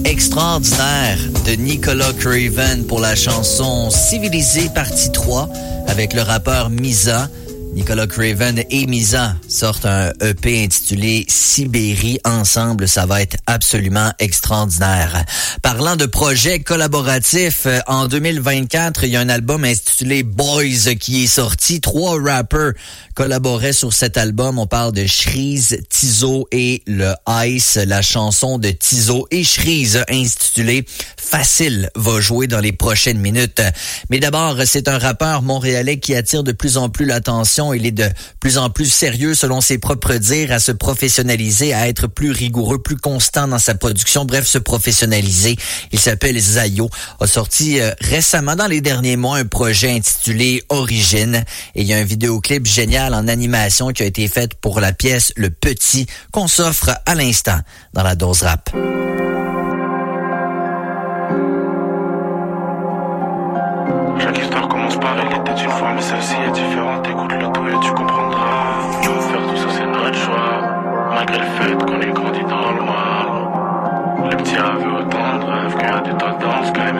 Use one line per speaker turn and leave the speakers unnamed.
Extraordinaire de Nicolas Craven pour la chanson Civilisé partie 3 avec le rappeur Misa. Nicolas Craven et Misa sortent un EP intitulé Sibérie. Ensemble, ça va être absolument extraordinaire. Parlant de projets collaboratifs, en 2024, il y a un album intitulé Boys qui est sorti. 3 rappers collaboraient sur cet album. On parle de Shreeze, Tizo et le Ice. La chanson de Tizo et Shreeze intitulée Facile va jouer dans les prochaines minutes. Mais d'abord, c'est un rappeur montréalais qui attire de plus en plus l'attention. Il est de plus en plus sérieux, selon ses propres dires, à se professionnaliser, à être plus rigoureux, plus constant dans sa production. Bref, se professionnaliser. Il s'appelle Zayo. A sorti récemment, dans les derniers mois, un projet intitulé Origine. Et il y a un vidéoclip génial en animation qui a été fait pour la pièce Le Petit, qu'on s'offre à l'instant dans la dose rap.
Chaque histoire commence par elle était une fois, mais celle-ci est différente. Écoute le tout et tu comprends.